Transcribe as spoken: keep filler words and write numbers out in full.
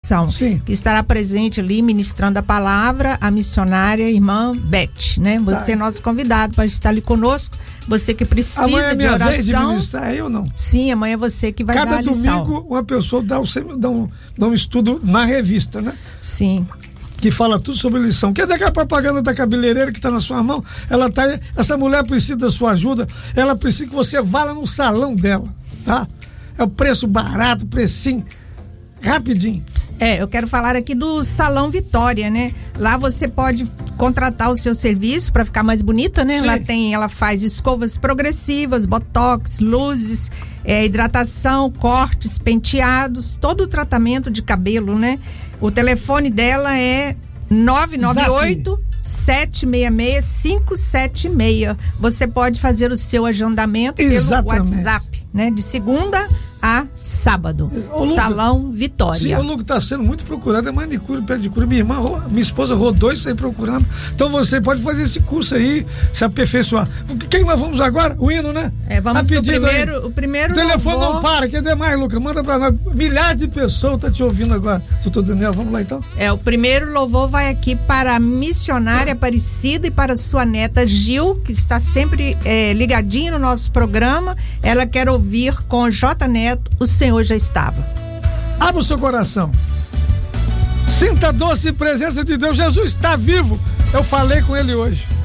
lição. Sim. Que estará presente ali ministrando a palavra a missionária irmã Beth, né? Você tá. É nosso convidado para estar ali conosco. Você que precisa amanhã é de minha oração. Vez de ministrar, é eu não? Sim, amanhã é você que vai Cada dar a lição. Cada domingo uma pessoa dá um, dá, um, dá um estudo na revista, né? Sim. Que fala tudo sobre lição. Quer dizer que a propaganda da cabeleireira que está na sua mão, ela tá, essa mulher precisa da sua ajuda, ela precisa que você vá lá no salão dela, tá? É o preço barato, precinho, rapidinho. É, eu quero falar aqui do Salão Vitória, né? Lá você pode contratar o seu serviço para ficar mais bonita, né? Sim. Lá tem, ela faz escovas progressivas, botox, luzes, é, hidratação, cortes, penteados, todo o tratamento de cabelo, né? O telefone dela é nove nove oito, sete seis seis, cinco sete seis. Você pode fazer o seu agendamento Exatamente. Pelo WhatsApp, né? De segunda a sábado. Ô, Luca, Salão Vitória. Sim, o Luca está sendo muito procurado, é manicure, pedicure. Minha irmã, minha esposa rodou isso aí procurando. Então você pode fazer esse curso aí, se aperfeiçoar. O que, que nós vamos agora? O hino, né? É, vamos o primeiro, o primeiro. O telefone louvor. Não para, quer demais, Luca? Manda pra nós. Milhares de pessoas estão tá te ouvindo agora. Doutor Daniel, vamos lá então? É, o primeiro louvor vai aqui para a missionária Aparecida e para sua neta Gil, que está sempre é, ligadinha no nosso programa. Ela quer ouvir com J. Neto, O Senhor Já Estava. Abra o seu coração. Sinta a doce presença de Deus. Jesus está vivo. Eu falei com ele hoje.